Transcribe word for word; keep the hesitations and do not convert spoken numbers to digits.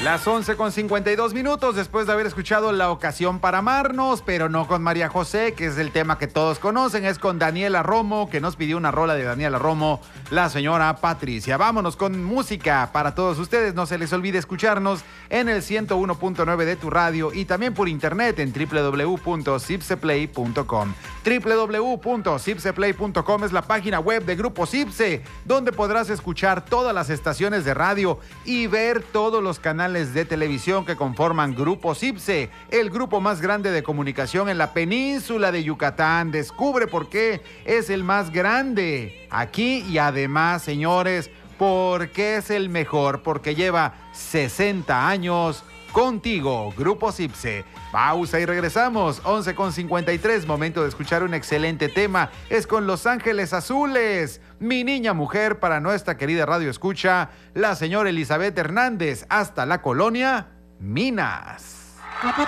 Las once con cincuenta y dos minutos después de haber escuchado La Ocasión para Amarnos, pero no con María José, que es el tema que todos conocen, es con Daniela Romo, que nos pidió una rola de Daniela Romo, la señora Patricia. Vámonos con música para todos ustedes, no se les olvide escucharnos en el ciento uno punto nueve de tu radio y también por internet en doble u doble u doble u punto cipseplay punto com. doble u doble u doble u punto cipseplay punto com es la página web de Grupo Cipse, donde podrás escuchar todas las estaciones de radio y ver todos los canales de televisión que conforman Grupo Cipse, el grupo más grande de comunicación en la península de Yucatán. Descubre por qué es el más grande aquí y además, señores, por qué es el mejor, porque lleva sesenta años contigo, Grupo Cipse. Pausa y regresamos, once con cincuenta y tres, momento de escuchar un excelente tema, es con Los Ángeles Azules, Mi Niña Mujer, para nuestra querida radio escucha, la señora Elizabeth Hernández, hasta la colonia Minas.